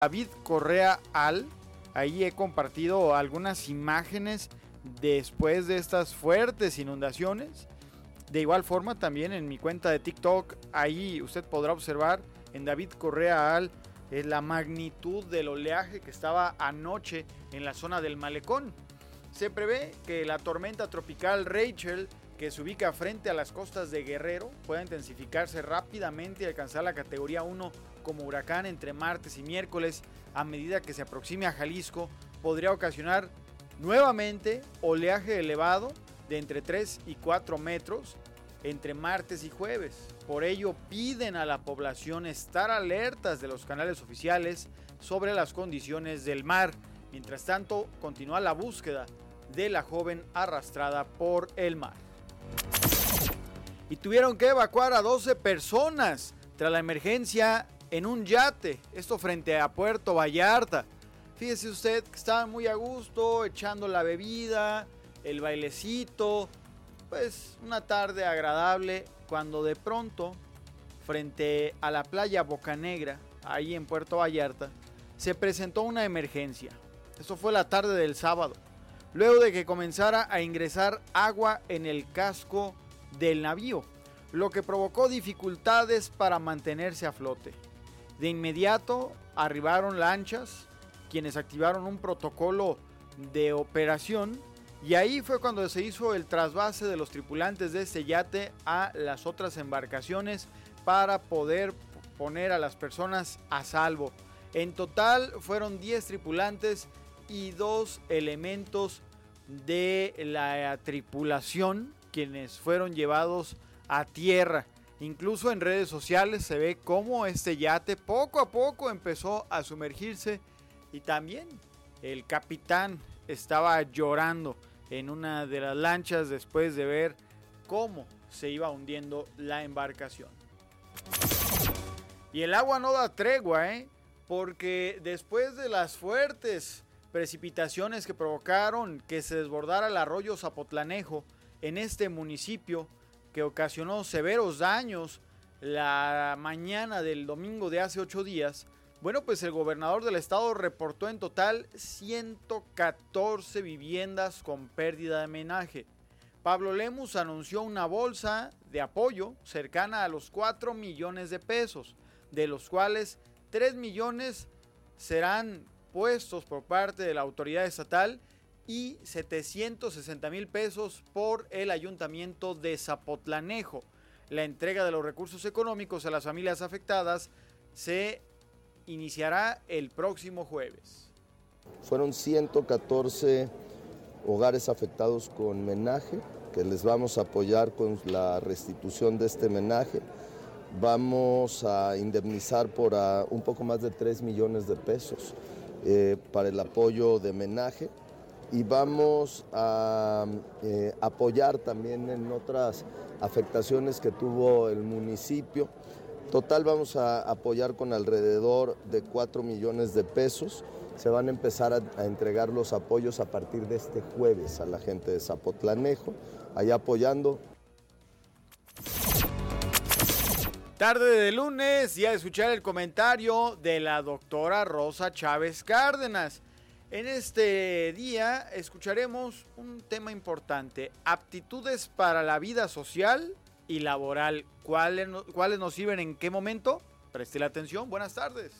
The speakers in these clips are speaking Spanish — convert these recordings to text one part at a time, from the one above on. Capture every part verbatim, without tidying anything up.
David Correa Al. Ahí he compartido algunas imágenes después de estas fuertes inundaciones. De igual forma también en mi cuenta de TikTok, ahí usted podrá observar en David Correa Al eh, la magnitud del oleaje que estaba anoche en la zona del malecón. Se prevé que la tormenta tropical Rachel, que se ubica frente a las costas de Guerrero, pueda intensificarse rápidamente y alcanzar la categoría uno como huracán entre martes y miércoles. A medida que se aproxime a Jalisco, podría ocasionar nuevamente oleaje elevado de entre tres y cuatro metros entre martes y jueves. Por ello piden a la población estar alertas de los canales oficiales sobre las condiciones del mar. Mientras tanto, continúa la búsqueda de la joven arrastrada por el mar. Y tuvieron que evacuar a doce personas tras la emergencia en un yate, esto frente a Puerto Vallarta. Fíjese usted que estaban muy a gusto, echando la bebida, el bailecito, pues una tarde agradable, cuando de pronto, frente a la playa Bocanegra, ahí en Puerto Vallarta, se presentó una emergencia. Eso fue la tarde del sábado, luego de que comenzara a ingresar agua en el casco del navío, lo que provocó dificultades para mantenerse a flote. De inmediato arribaron lanchas, quienes activaron un protocolo de operación, y ahí fue cuando se hizo el trasvase de los tripulantes de este yate a las otras embarcaciones para poder poner a las personas a salvo. En total fueron diez tripulantes y dos elementos de la tripulación quienes fueron llevados a tierra. Incluso en redes sociales se ve cómo este yate poco a poco empezó a sumergirse, y también el capitán estaba llorando en una de las lanchas después de ver cómo se iba hundiendo la embarcación. Y el agua no da tregua, ¿eh? Porque después de las fuertes precipitaciones que provocaron que se desbordara el arroyo Zapotlanejo en este municipio, que ocasionó severos daños la mañana del domingo de hace ocho días, bueno, pues el gobernador del estado reportó en total ciento catorce viviendas con pérdida de menaje. Pablo Lemus anunció una bolsa de apoyo cercana a los cuatro millones de pesos, de los cuales tres millones serán puestos por parte de la autoridad estatal y setecientos sesenta mil pesos por el ayuntamiento de Zapotlanejo. La entrega de los recursos económicos a las familias afectadas se iniciará el próximo jueves. Fueron ciento catorce hogares afectados con menaje, que les vamos a apoyar con la restitución de este menaje. Vamos a indemnizar por a un poco más de tres millones de pesos eh, para el apoyo de menaje, y vamos a eh, apoyar también en otras afectaciones que tuvo el municipio. Total vamos a apoyar con alrededor de cuatro millones de pesos. Se van a empezar a, a entregar los apoyos a partir de este jueves a la gente de Zapotlanejo, allá apoyando. Tarde de lunes, y a escuchar el comentario de la doctora Rosa Chávez Cárdenas. En este día escucharemos un tema importante: aptitudes para la vida social y laboral. ¿Cuáles, cuáles nos sirven en qué momento? Preste la atención. Buenas tardes.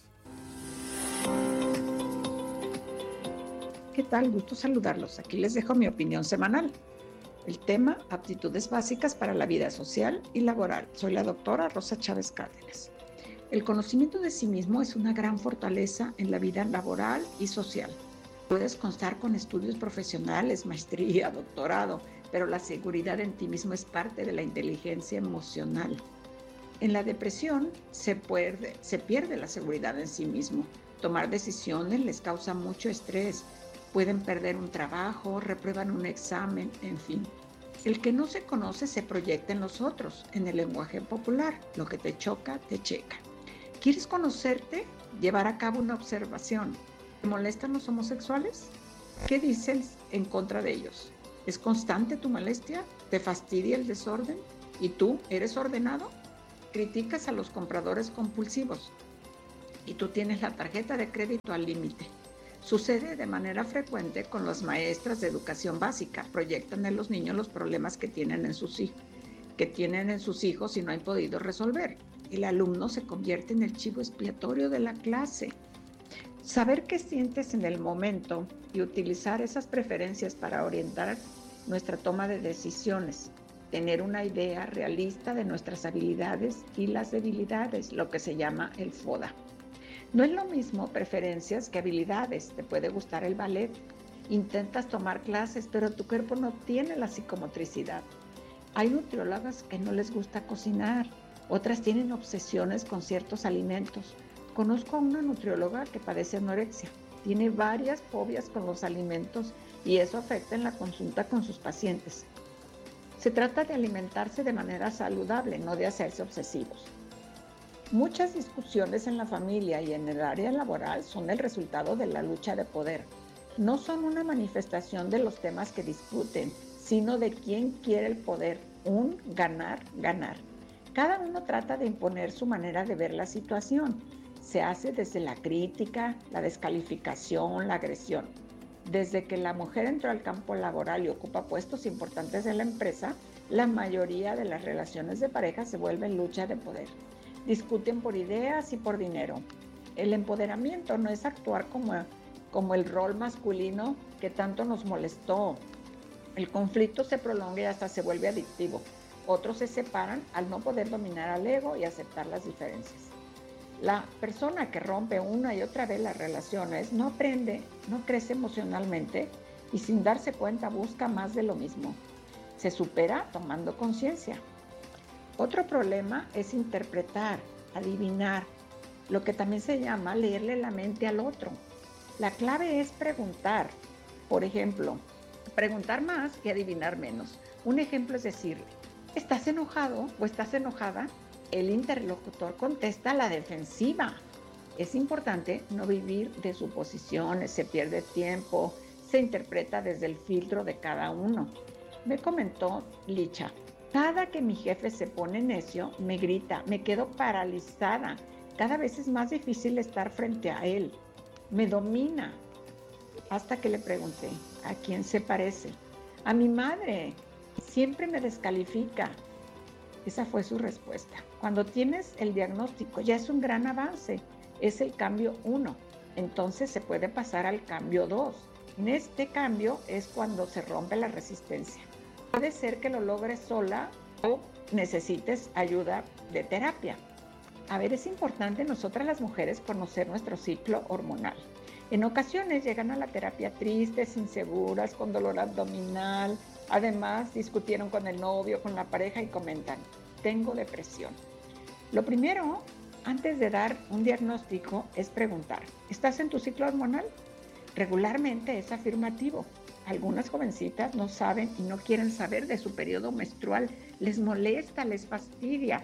¿Qué tal? Gusto saludarlos. Aquí les dejo mi opinión semanal. El tema: aptitudes básicas para la vida social y laboral. Soy la doctora Rosa Chávez Cárdenas. El conocimiento de sí mismo es una gran fortaleza en la vida laboral y social. Puedes contar con estudios profesionales, maestría, doctorado, pero la seguridad en ti mismo es parte de la inteligencia emocional. En la depresión se pierde, se pierde la seguridad en sí mismo. Tomar decisiones les causa mucho estrés. Pueden perder un trabajo, reprueban un examen, en fin. El que no se conoce se proyecta en los otros. En el lenguaje popular, lo que te choca, te checa. ¿Quieres conocerte? Llevar a cabo una observación. ¿Te molestan los homosexuales? ¿Qué dices en contra de ellos? ¿Es constante tu molestia? ¿Te fastidia el desorden? ¿Y tú eres ordenado? ¿Criticas a los compradores compulsivos? y tú tienes la tarjeta de crédito al límite. Sucede de manera frecuente con las maestras de educación básica. Proyectan en los niños los problemas que tienen en sus hijos, que tienen en sus hijos y no han podido resolver. El alumno se convierte en el chivo expiatorio de la clase. Saber qué sientes en el momento y utilizar esas preferencias para orientar nuestra toma de decisiones. Tener una idea realista de nuestras habilidades y las debilidades, lo que se llama el FODA. No es lo mismo preferencias que habilidades. Te puede gustar el ballet, intentas tomar clases, pero tu cuerpo no tiene la psicomotricidad. Hay nutriólogas que no les gusta cocinar, otras tienen obsesiones con ciertos alimentos. Conozco a una nutrióloga que padece anorexia, tiene varias fobias con los alimentos y eso afecta en la consulta con sus pacientes. Se trata de alimentarse de manera saludable, no de hacerse obsesivos. Muchas discusiones en la familia y en el área laboral son el resultado de la lucha de poder. No son una manifestación de los temas que discuten, sino de quién quiere el poder, un ganar, ganar. Cada uno trata de imponer su manera de ver la situación. Se hace desde la crítica, la descalificación, la agresión. Desde que la mujer entró al campo laboral y ocupa puestos importantes en la empresa, la mayoría de las relaciones de pareja se vuelven lucha de poder. Discuten por ideas y por dinero. El empoderamiento no es actuar como, como el rol masculino que tanto nos molestó. El conflicto se prolonga y hasta se vuelve adictivo. Otros se separan al no poder dominar al ego y aceptar las diferencias. La persona que rompe una y otra vez las relaciones no aprende, no crece emocionalmente y sin darse cuenta busca más de lo mismo. Se supera tomando conciencia. Otro problema es interpretar, adivinar, lo que también se llama leerle la mente al otro. La clave es preguntar. Por ejemplo, preguntar más y adivinar menos. Un ejemplo es decirle, ¿estás enojado o estás enojada? El interlocutor contesta a la defensiva. Es importante no vivir de suposiciones, se pierde tiempo, se interpreta desde el filtro de cada uno. Me comentó Licha, cada que mi jefe se pone necio, me grita, me quedo paralizada. Cada vez es más difícil estar frente a él. Me domina. Hasta que le pregunté, ¿a quién se parece? A mi madre. Siempre me descalifica. Esa fue su respuesta. Cuando tienes el diagnóstico ya es un gran avance. Es el cambio uno. Entonces se puede pasar al cambio dos. En este cambio es cuando se rompe la resistencia. Puede ser que lo logres sola o necesites ayuda de terapia. A ver, es importante nosotras las mujeres conocer nuestro ciclo hormonal. En ocasiones llegan a la terapia tristes, inseguras, con dolor abdominal. Además, discutieron con el novio, con la pareja y comentan, tengo depresión. Lo primero, antes de dar un diagnóstico, es preguntar, ¿estás en tu ciclo hormonal? Regularmente es afirmativo. Algunas jovencitas no saben y no quieren saber de su periodo menstrual. Les molesta, les fastidia.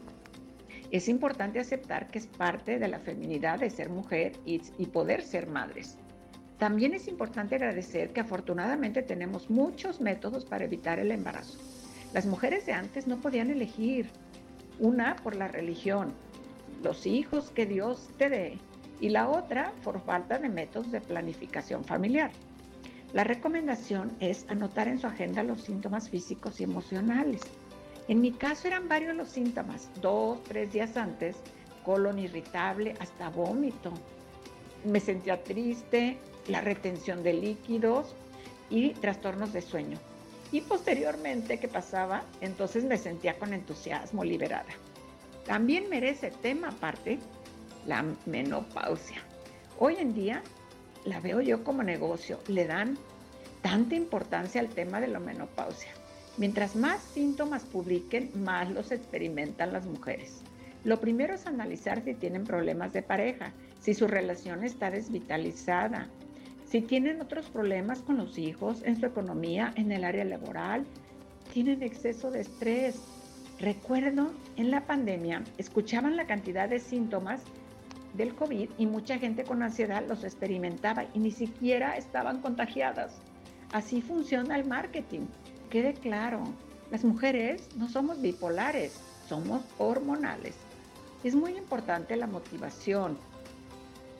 Es importante aceptar que es parte de la feminidad de ser mujer y, y poder ser madres. También es importante agradecer que afortunadamente tenemos muchos métodos para evitar el embarazo. Las mujeres de antes no podían elegir. Una por la religión, los hijos que Dios te dé, y la otra por falta de métodos de planificación familiar. La recomendación es anotar en su agenda los síntomas físicos y emocionales. En mi caso eran varios los síntomas, dos, tres días antes, colon irritable, hasta vómito. Me sentía triste, la retención de líquidos y trastornos de sueño. Y posteriormente, ¿qué pasaba? Entonces me sentía con entusiasmo, liberada. También merece tema aparte la menopausia. Hoy en día la veo yo como negocio, le dan tanta importancia al tema de la menopausia. Mientras más síntomas publiquen, más los experimentan las mujeres. Lo primero es analizar si tienen problemas de pareja, si su relación está desvitalizada, si tienen otros problemas con los hijos, en su economía, en el área laboral, tienen exceso de estrés. Recuerdo, en la pandemia, escuchaban la cantidad de síntomas del COVID y mucha gente con ansiedad los experimentaba y ni siquiera estaban contagiadas. Así funciona el marketing. Quede claro, las mujeres no somos bipolares, somos hormonales. Es muy importante la motivación.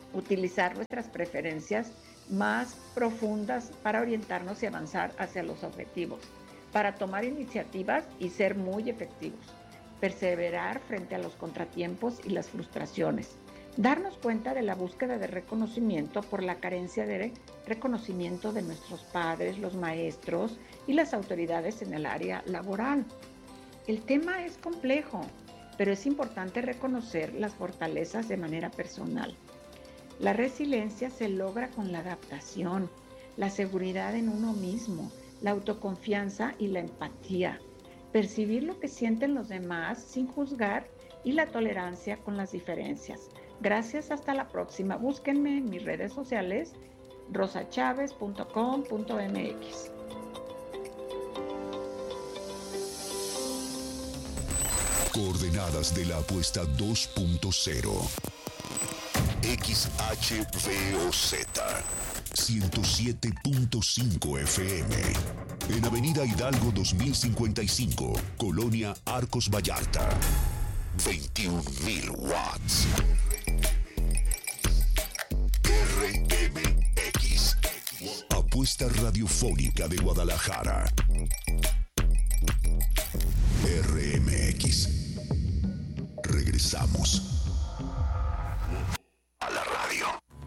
utilizar nuestras preferencias más profundas para orientarnos y avanzar hacia los objetivos, para tomar iniciativas y ser muy efectivos, perseverar frente a los contratiempos y las frustraciones, darnos cuenta de la búsqueda de reconocimiento por la carencia de reconocimiento de nuestros padres, los maestros y las autoridades en el área laboral. El tema es complejo, pero es importante reconocer las fortalezas de manera personal. La resiliencia se logra con la adaptación, la seguridad en uno mismo, la autoconfianza y la empatía, percibir lo que sienten los demás sin juzgar y la tolerancia con las diferencias. Gracias, hasta la próxima. Búsquenme en mis redes sociales, rosa chavez punto com punto m x. Coordenadas de la apuesta dos punto cero. X H V O Z ciento siete punto cinco F M. En Avenida Hidalgo dos mil cincuenta y cinco, Colonia Arcos Vallarta. veintiún mil watts. R M X. Apuesta radiofónica de Guadalajara. R M X. Regresamos a la radio.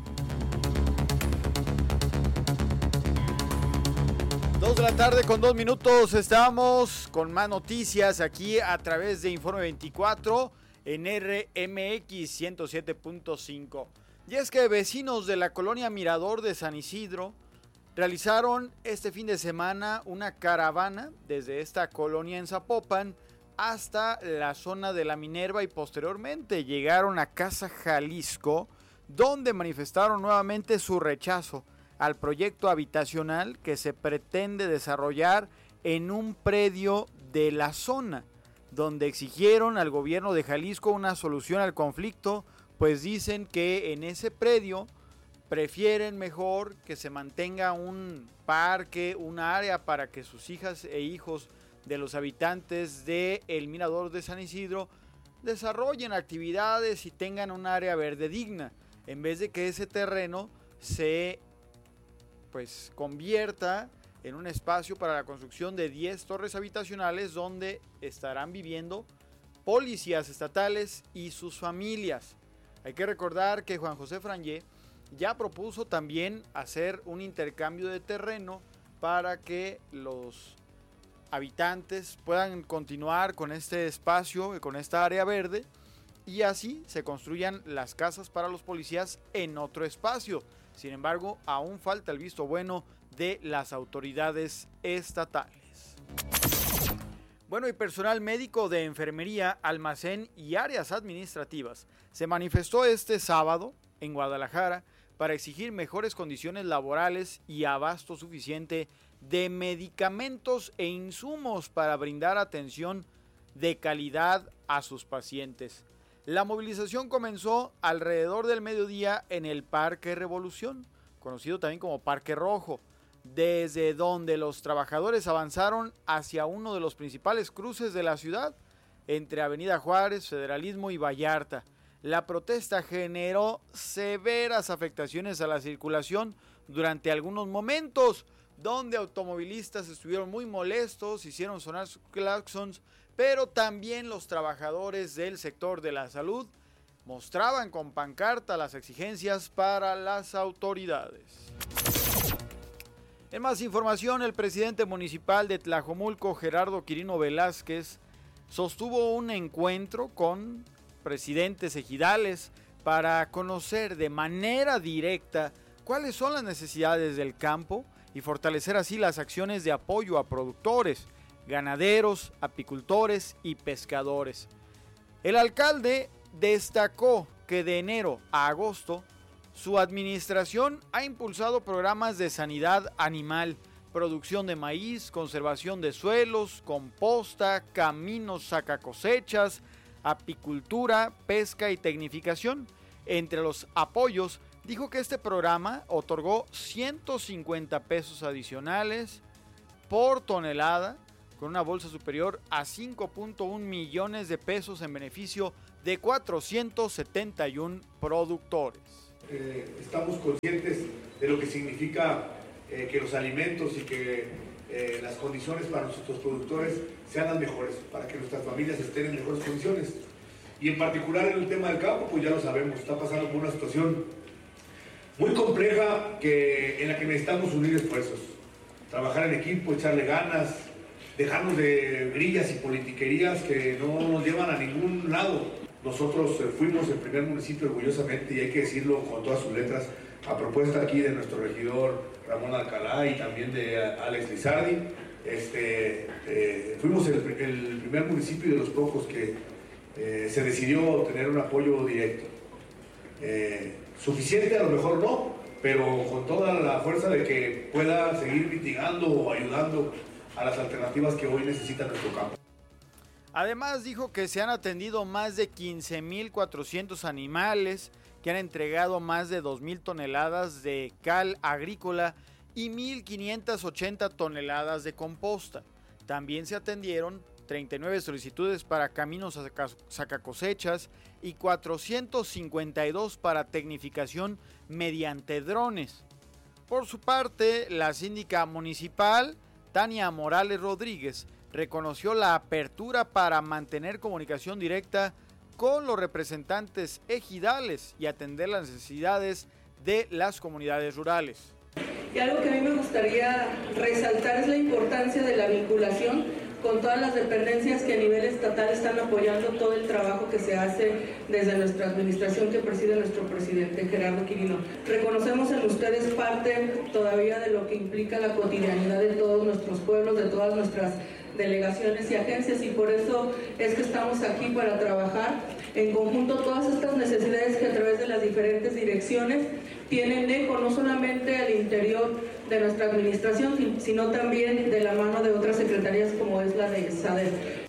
Dos de la tarde con dos minutos. Estamos con más noticias aquí a través de Informe veinticuatro en R M X ciento siete punto cinco. Y es que vecinos de la colonia Mirador de San Isidro realizaron este fin de semana una caravana desde esta colonia en Zapopan hasta la zona de la Minerva y posteriormente llegaron a Casa Jalisco, donde manifestaron nuevamente su rechazo al proyecto habitacional que se pretende desarrollar en un predio de la zona, donde exigieron al gobierno de Jalisco una solución al conflicto, pues dicen que en ese predio prefieren mejor que se mantenga un parque, un área para que sus hijas e hijos de los habitantes de el Mirador de San Isidro desarrollen actividades y tengan un área verde digna, en vez de que ese terreno se pues convierta en un espacio para la construcción de diez torres habitacionales donde estarán viviendo policías estatales y sus familias. Hay que recordar que Juan José Frangé ya propuso también hacer un intercambio de terreno para que los habitantes puedan continuar con este espacio, con esta área verde, y así se construyan las casas para los policías en otro espacio. Sin embargo, aún falta el visto bueno de las autoridades estatales. Bueno, y personal médico de enfermería, almacén y áreas administrativas se manifestó este sábado en Guadalajara para exigir mejores condiciones laborales y abasto suficiente de medicamentos e insumos para brindar atención de calidad a sus pacientes. La movilización comenzó alrededor del mediodía en el Parque Revolución, conocido también como Parque Rojo, desde donde los trabajadores avanzaron hacia uno de los principales cruces de la ciudad, entre Avenida Juárez, Federalismo y Vallarta. La protesta generó severas afectaciones a la circulación durante algunos momentos, donde automovilistas estuvieron muy molestos, hicieron sonar sus claxons, pero también los trabajadores del sector de la salud mostraban con pancarta las exigencias para las autoridades. En más información, el presidente municipal de Tlajomulco, Gerardo Quirino Velázquez, sostuvo un encuentro con presidentes ejidales para conocer de manera directa cuáles son las necesidades del campo y fortalecer así las acciones de apoyo a productores, ganaderos, apicultores y pescadores. El alcalde destacó que de enero a agosto su administración ha impulsado programas de sanidad animal, producción de maíz, conservación de suelos, composta, caminos sacacosechas, apicultura, pesca y tecnificación. Entre los apoyos, dijo que este programa otorgó ciento cincuenta pesos adicionales por tonelada, con una bolsa superior a cinco punto uno millones de pesos en beneficio de cuatrocientos setenta y uno productores. Eh, estamos conscientes de lo que significa eh, que los alimentos y que eh, las condiciones para nuestros productores sean las mejores, para que nuestras familias estén en mejores condiciones. Y en particular en el tema del campo, pues ya lo sabemos, está pasando por una situación muy compleja que, en la que necesitamos unir esfuerzos, trabajar en equipo, echarle ganas, dejarnos de grillas y politiquerías que no nos llevan a ningún lado. Nosotros eh, fuimos el primer municipio orgullosamente, y hay que decirlo con todas sus letras, a propuesta aquí de nuestro regidor Ramón Alcalá y también de Alex Lizardi. Este, eh, fuimos el, el primer municipio de los pocos que eh, se decidió tener un apoyo directo. Eh, suficiente a lo mejor no, pero con toda la fuerza de que pueda seguir mitigando o ayudando a las alternativas que hoy necesita nuestro campo. Además dijo que se han atendido más de quince mil cuatrocientos animales, que han entregado más de dos mil toneladas de cal agrícola y mil quinientas ochenta toneladas de composta. También se atendieron treinta y nueve solicitudes para caminos sacacosechas y cuatrocientos cincuenta y dos para tecnificación mediante drones. Por su parte, la síndica municipal, Tania Morales Rodríguez, reconoció la apertura para mantener comunicación directa con los representantes ejidales y atender las necesidades de las comunidades rurales. Y algo que a mí me gustaría resaltar es la importancia de la vinculación con todas las dependencias que a nivel estatal están apoyando todo el trabajo que se hace desde nuestra administración que preside nuestro presidente Gerardo Quirino. Reconocemos en ustedes parte todavía de lo que implica la cotidianidad de todos nuestros pueblos, de todas nuestras delegaciones y agencias, y por eso es que estamos aquí para trabajar en conjunto todas estas necesidades que a través de las diferentes direcciones tienen eco no solamente al interior de nuestra administración, sino también de la mano de otras secretarías como es la de SADER.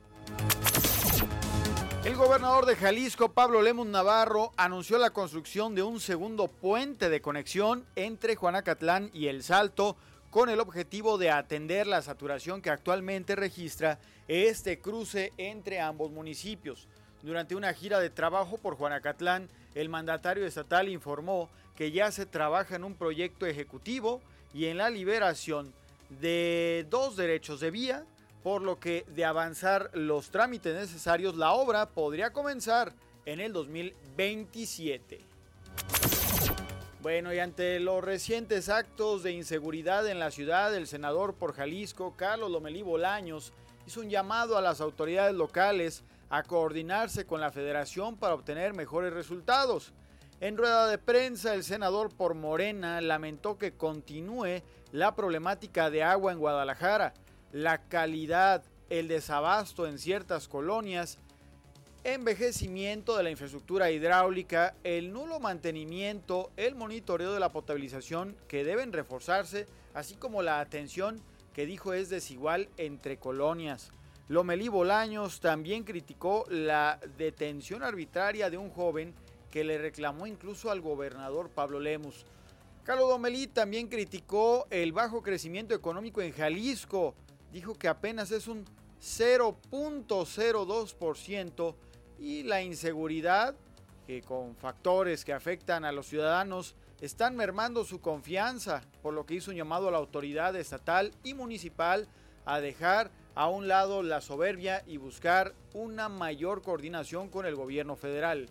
El gobernador de Jalisco, Pablo Lemus Navarro, anunció la construcción de un segundo puente de conexión entre Juanacatlán y El Salto, con el objetivo de atender la saturación que actualmente registra este cruce entre ambos municipios. Durante una gira de trabajo por Juanacatlán, el mandatario estatal informó que ya se trabaja en un proyecto ejecutivo y en la liberación de dos derechos de vía, por lo que de avanzar los trámites necesarios, la obra podría comenzar en el dos mil veintisiete. Bueno, y ante los recientes actos de inseguridad en la ciudad, el senador por Jalisco, Carlos Lomelí Bolaños, hizo un llamado a las autoridades locales a coordinarse con la federación para obtener mejores resultados. En rueda de prensa, el senador por Morena lamentó que continúe la problemática de agua en Guadalajara, la calidad, el desabasto en ciertas colonias, envejecimiento de la infraestructura hidráulica, el nulo mantenimiento, el monitoreo de la potabilización que deben reforzarse, así como la atención que dijo es desigual entre colonias. Lomelí Bolaños también criticó la detención arbitraria de un joven que le reclamó incluso al gobernador Pablo Lemus. Carlos Lomelí también criticó el bajo crecimiento económico en Jalisco. Dijo que apenas es un cero punto cero dos por ciento y la inseguridad, que con factores que afectan a los ciudadanos, están mermando su confianza, por lo que hizo un llamado a la autoridad estatal y municipal a dejar a un lado la soberbia y buscar una mayor coordinación con el gobierno federal.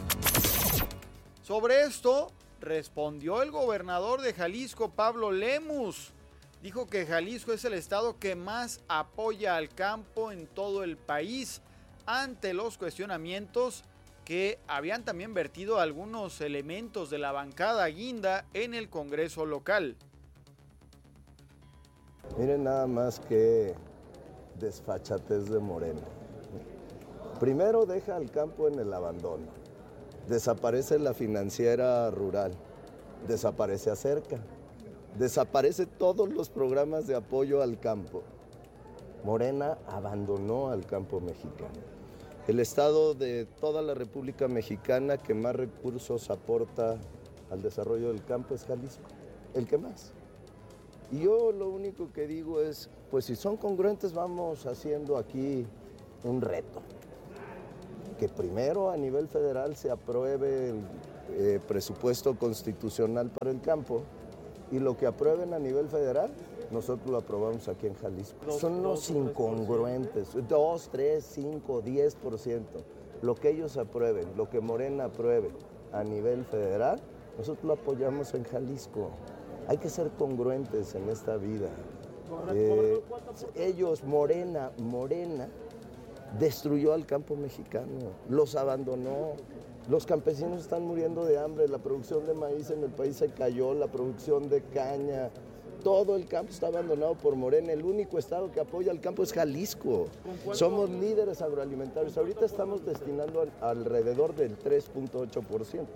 Sobre esto respondió el gobernador de Jalisco, Pablo Lemus. Dijo que Jalisco es el estado que más apoya al campo en todo el país, ante los cuestionamientos que habían también vertido algunos elementos de la bancada guinda en el Congreso local. Miren nada más que desfachatez de Morena. Primero deja al campo en el abandono, desaparece la financiera rural, desaparece Acerca, desaparece todos los programas de apoyo al campo. Morena abandonó al campo mexicano. El estado de toda la República Mexicana que más recursos aporta al desarrollo del campo es Jalisco, el que más. Y yo lo único que digo es, pues si son congruentes, vamos haciendo aquí un reto. Que primero a nivel federal se apruebe el eh, presupuesto constitucional para el campo, y lo que aprueben a nivel federal, nosotros lo aprobamos aquí en Jalisco. Son los incongruentes, dos, tres, cinco, diez por ciento. Lo que ellos aprueben, lo que Morena apruebe a nivel federal, nosotros lo apoyamos en Jalisco. Hay que ser congruentes en esta vida. Eh, ellos, Morena, Morena, destruyó al campo mexicano, los abandonó. Los campesinos están muriendo de hambre, la producción de maíz en el país se cayó, la producción de caña, todo el campo está abandonado por Morena. El único estado que apoya al campo es Jalisco. Somos líderes agroalimentarios. Ahorita estamos destinando a, alrededor del tres punto ocho por ciento.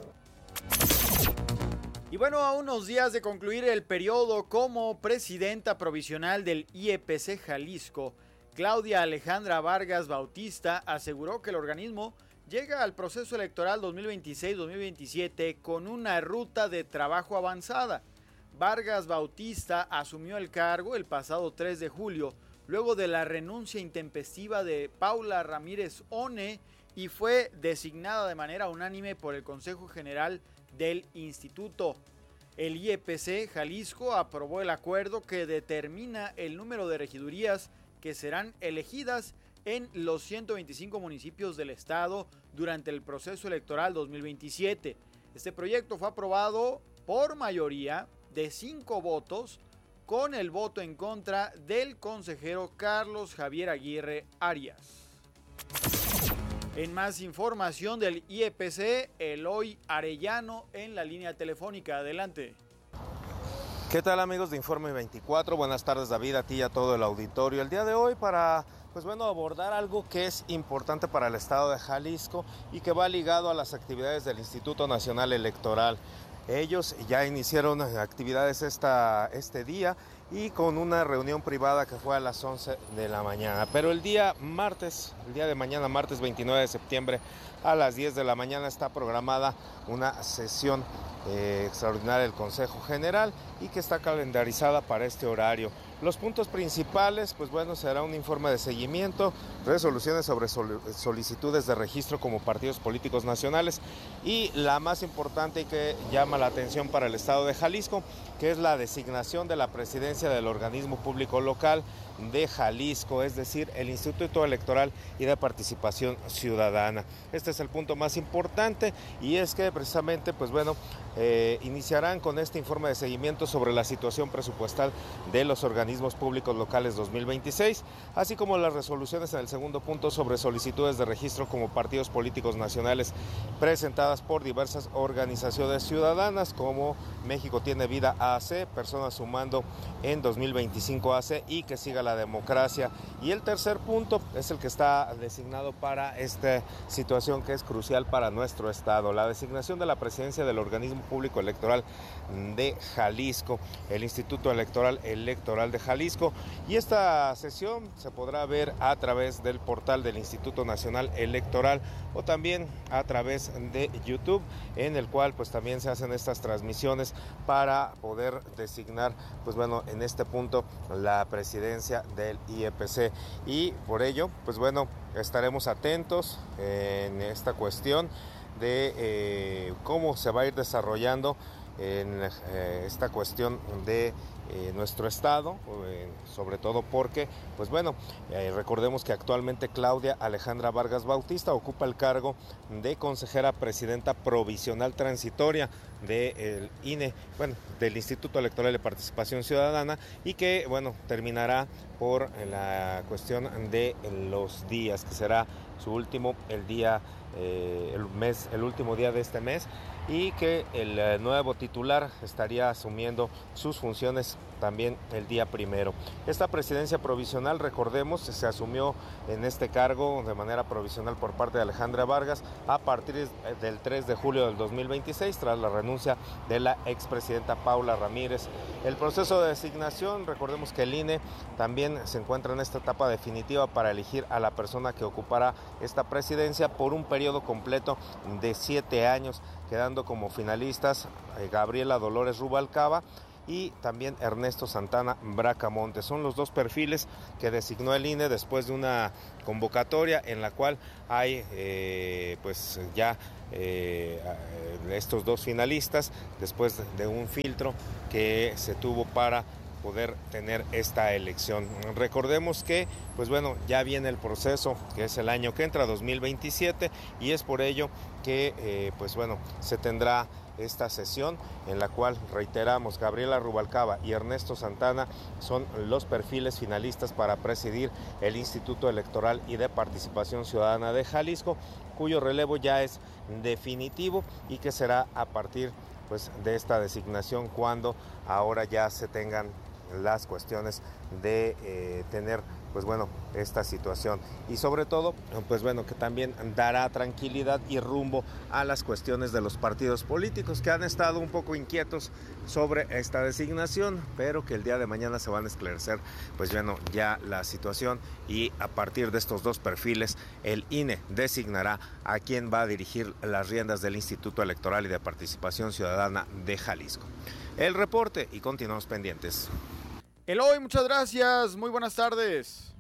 Y bueno, a unos días de concluir el periodo como presidenta provisional del I E P C Jalisco, Claudia Alejandra Vargas Bautista aseguró que el organismo llega al proceso electoral dos mil veintiséis dos mil veintisiete con una ruta de trabajo avanzada. Vargas Bautista asumió el cargo el pasado tres de julio, luego de la renuncia intempestiva de Paula Ramírez One, y fue designada de manera unánime por el Consejo General del Instituto. El I E P C Jalisco aprobó el acuerdo que determina el número de regidurías que serán elegidas en los ciento veinticinco municipios del estado durante el proceso electoral dos mil veintisiete. Este proyecto fue aprobado por mayoría de cinco votos, con el voto en contra del consejero Carlos Javier Aguirre Arias. En más información del I E P C, Eloy Arellano en la línea telefónica. Adelante. ¿Qué tal, amigos de Informe veinticuatro? Buenas tardes, David, a ti y a todo el auditorio. El día de hoy para, pues bueno, abordar algo que es importante para el estado de Jalisco y que va ligado a las actividades del Instituto Nacional Electoral. Ellos ya iniciaron actividades esta, este día y con una reunión privada que fue a las once de la mañana. Pero el día martes, el día de mañana, martes veintinueve de septiembre, a las diez de la mañana está programada una sesión eh, extraordinaria del Consejo General y que está calendarizada para este horario. Los puntos principales, pues bueno, será un informe de seguimiento, resoluciones sobre sol- solicitudes de registro como partidos políticos nacionales y la más importante y que llama la atención para el estado de Jalisco, que es la designación de la presidencia del organismo público local de Jalisco, es decir, el Instituto Electoral y de Participación Ciudadana. Este es el punto más importante y es que precisamente, pues bueno, eh, iniciarán con este informe de seguimiento sobre la situación presupuestal de los organismos públicos locales dos mil veintiséis, así como las resoluciones en el segundo punto sobre solicitudes de registro como partidos políticos nacionales presentadas por diversas organizaciones ciudadanas como México Tiene Vida A C, Personas Sumando en dos mil veinticinco A C y Que Siga la Democracia. Y el tercer punto es el que está designado para esta situación que es crucial para nuestro estado, la designación de la presidencia del organismo público electoral de Jalisco, el Instituto Electoral Electoral de Jalisco. Y esta sesión se podrá ver a través del portal del Instituto Nacional Electoral o también a través de YouTube, en el cual pues también se hacen estas transmisiones para poder designar, pues bueno, en este punto la presidencia del I E P C. Y por ello, pues bueno, estaremos atentos en esta cuestión de eh, cómo se va a ir desarrollando en eh, esta cuestión de eh, nuestro estado, eh, sobre todo porque, pues bueno, eh, recordemos que actualmente Claudia Alejandra Vargas Bautista ocupa el cargo de consejera presidenta provisional transitoria del I N E, bueno, del Instituto Electoral de Participación Ciudadana, y que, bueno, terminará por la cuestión de los días, que será su último, el día, eh, el mes, el último día de este mes, y que el eh, nuevo titular estaría asumiendo sus funciones también el día primero. Esta presidencia provisional, recordemos, se asumió en este cargo de manera provisional por parte de Alejandra Vargas a partir del tres de julio del dos mil veintiséis, tras la renuncia de la expresidenta Paula Ramírez. El proceso de designación, recordemos que el I N E también se encuentra en esta etapa definitiva para elegir a la persona que ocupará esta presidencia por un periodo completo de siete años, quedando como finalistas eh, Gabriela Dolores Rubalcaba y también Ernesto Santana Bracamonte. Son los dos perfiles que designó el I N E después de una convocatoria en la cual hay eh, pues ya eh, estos dos finalistas después de un filtro que se tuvo para poder tener esta elección. Recordemos que, pues bueno, ya viene el proceso, que es el año que entra, dos mil veintisiete, y es por ello que, eh, pues bueno, se tendrá esta sesión en la cual, reiteramos, Gabriela Rubalcaba y Ernesto Santana son los perfiles finalistas para presidir el Instituto Electoral y de Participación Ciudadana de Jalisco, cuyo relevo ya es definitivo y que será a partir pues de esta designación cuando ahora ya se tengan las cuestiones de eh, tener pues bueno esta situación y sobre todo pues bueno que también dará tranquilidad y rumbo a las cuestiones de los partidos políticos que han estado un poco inquietos sobre esta designación, pero que el día de mañana se van a esclarecer pues bueno ya la situación y a partir de estos dos perfiles el I N E designará a quien va a dirigir las riendas del Instituto Electoral y de Participación Ciudadana de Jalisco. El reporte y continuamos pendientes. Eloy, muchas gracias, muy buenas tardes.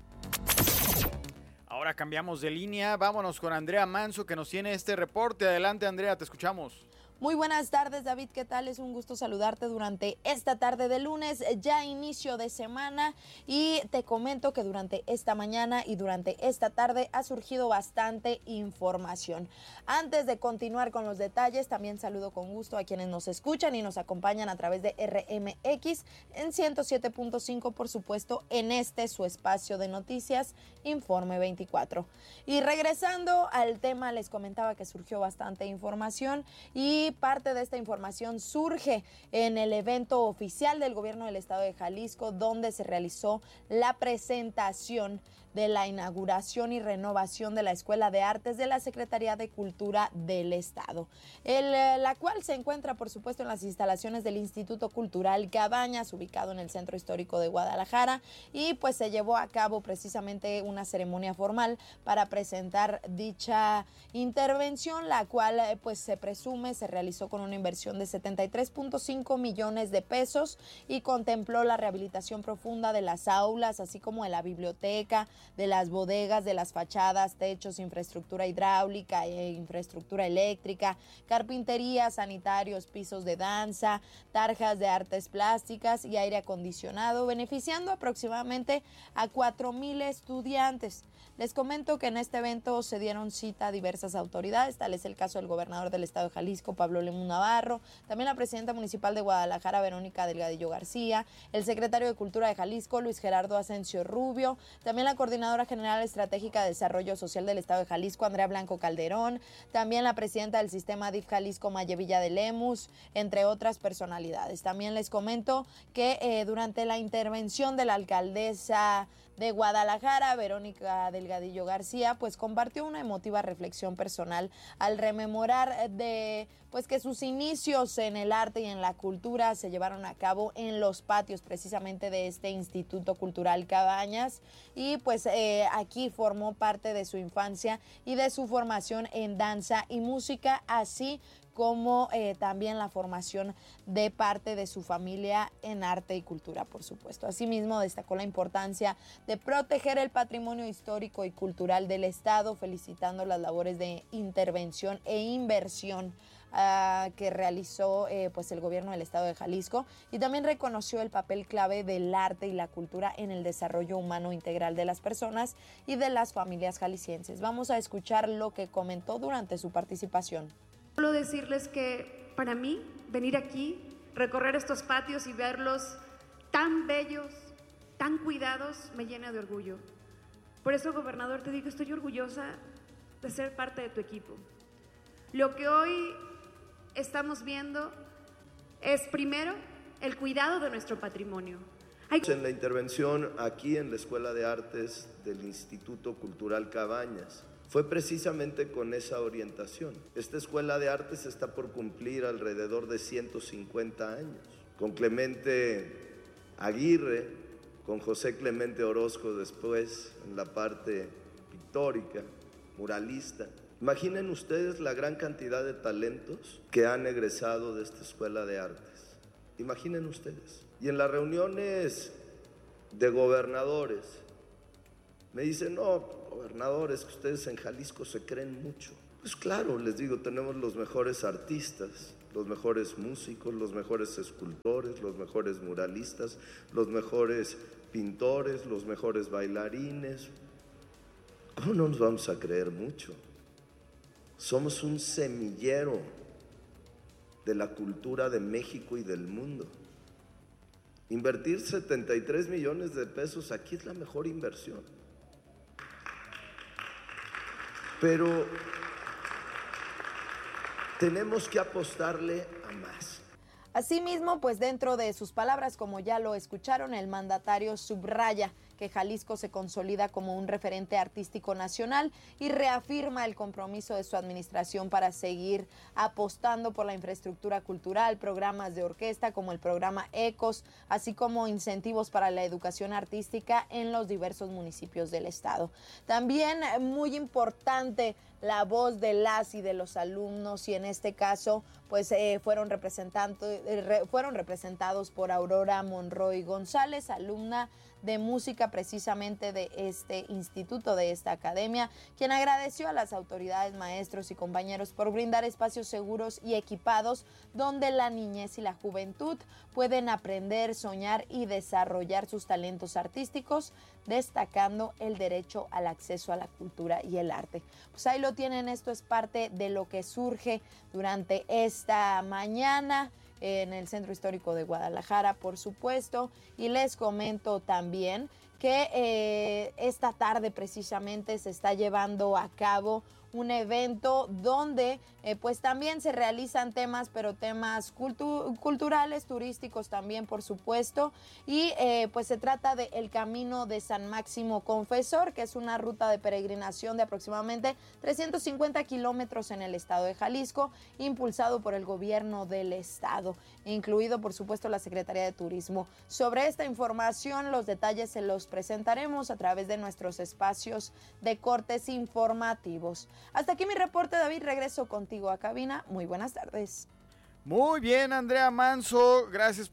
Ahora cambiamos de línea, vámonos con Andrea Manso que nos tiene este reporte. Adelante Andrea, te escuchamos. Muy buenas tardes, David, ¿qué tal? Es un gusto saludarte durante esta tarde de lunes, ya inicio de semana, y te comento que durante esta mañana y durante esta tarde ha surgido bastante información. Antes de continuar con los detalles, también saludo con gusto a quienes nos escuchan y nos acompañan a través de R M X en ciento siete punto cinco, por supuesto, en este su espacio de noticias, Informe veinticuatro. Y regresando al tema, les comentaba que surgió bastante información y parte de esta información surge en el evento oficial del gobierno del estado de Jalisco, donde se realizó la presentación de la inauguración y renovación de la Escuela de Artes de la Secretaría de Cultura del Estado, el, la cual se encuentra, por supuesto, en las instalaciones del Instituto Cultural Cabañas, ubicado en el Centro Histórico de Guadalajara, y pues se llevó a cabo precisamente una ceremonia formal para presentar dicha intervención, la cual pues se presume se realizó con una inversión de setenta y tres punto cinco millones de pesos y contempló la rehabilitación profunda de las aulas, así como de la biblioteca, de las bodegas, de las fachadas, techos, infraestructura hidráulica e infraestructura eléctrica, carpintería, sanitarios, pisos de danza, tarjas de artes plásticas y aire acondicionado, beneficiando aproximadamente a cuatro mil estudiantes. Les comento que en este evento se dieron cita a diversas autoridades, tal es el caso del gobernador del estado de Jalisco, Pablo Lemus Navarro, también la presidenta municipal de Guadalajara, Verónica Delgadillo García, el secretario de Cultura de Jalisco, Luis Gerardo Asensio Rubio, también la coordinadora general estratégica de desarrollo social del estado de Jalisco, Andrea Blanco Calderón, también la presidenta del sistema D I F Jalisco, Maye Villa de Lemus, entre otras personalidades. También les comento que eh, durante la intervención de la alcaldesa de Guadalajara, Verónica Delgadillo García, pues compartió una emotiva reflexión personal al rememorar de pues que sus inicios en el arte y en la cultura se llevaron a cabo en los patios precisamente de este Instituto Cultural Cabañas, y pues eh, aquí formó parte de su infancia y de su formación en danza y música, así como eh, también la formación de parte de su familia en arte y cultura, por supuesto. Asimismo, destacó la importancia de proteger el patrimonio histórico y cultural del Estado, felicitando las labores de intervención e inversión Uh, que realizó eh, pues el gobierno del estado de Jalisco, y también reconoció el papel clave del arte y la cultura en el desarrollo humano integral de las personas y de las familias jaliscienses. Vamos a escuchar lo que comentó durante su participación. Solo decirles que para mí venir aquí, recorrer estos patios y verlos tan bellos, tan cuidados, me llena de orgullo. Por eso, gobernador, te digo, estoy orgullosa de ser parte de tu equipo. Lo que hoy estamos viendo es, primero, el cuidado de nuestro patrimonio. Hay... En la intervención aquí en la Escuela de Artes del Instituto Cultural Cabañas, fue precisamente con esa orientación. Esta Escuela de Artes está por cumplir alrededor de ciento cincuenta años. Con Clemente Aguirre, con José Clemente Orozco después, en la parte pictórica, muralista. Imaginen ustedes la gran cantidad de talentos que han egresado de esta Escuela de Artes. Imaginen ustedes. Y en las reuniones de gobernadores, me dicen, no, gobernadores, que ustedes en Jalisco se creen mucho. Pues claro, les digo, tenemos los mejores artistas, los mejores músicos, los mejores escultores, los mejores muralistas, los mejores pintores, los mejores bailarines. ¿Cómo no nos vamos a creer mucho? Somos un semillero de la cultura de México y del mundo. Invertir setenta y tres millones de pesos aquí es la mejor inversión. Pero tenemos que apostarle a más. Asimismo, pues dentro de sus palabras, como ya lo escucharon, el mandatario subraya que Jalisco se consolida como un referente artístico nacional y reafirma el compromiso de su administración para seguir apostando por la infraestructura cultural, programas de orquesta como el programa ECOS, así como incentivos para la educación artística en los diversos municipios del estado. También muy importante la voz de las y de los alumnos, y en este caso pues eh, fueron, eh, re, fueron representados por Aurora Monroy González, alumna de música precisamente de este instituto, de esta academia, quien agradeció a las autoridades, maestros y compañeros por brindar espacios seguros y equipados donde la niñez y la juventud pueden aprender, soñar y desarrollar sus talentos artísticos, destacando el derecho al acceso a la cultura y el arte. Pues ahí lo tienen, esto es parte de lo que surge durante esta mañana en el Centro Histórico de Guadalajara, por supuesto, y les comento también que eh, esta tarde precisamente se está llevando a cabo un evento donde eh, pues también se realizan temas, pero temas cultu- culturales, turísticos también, por supuesto, y eh, pues se trata de el Camino de San Máximo Confesor, que es una ruta de peregrinación de aproximadamente trescientos cincuenta kilómetros en el estado de Jalisco, impulsado por el gobierno del estado, incluido por supuesto la Secretaría de Turismo. Sobre esta información, los detalles se los presentaremos a través de nuestros espacios de cortes informativos. Hasta aquí mi reporte, David. Regreso contigo a cabina. Muy buenas tardes. Muy bien, Andrea Manso. Gracias.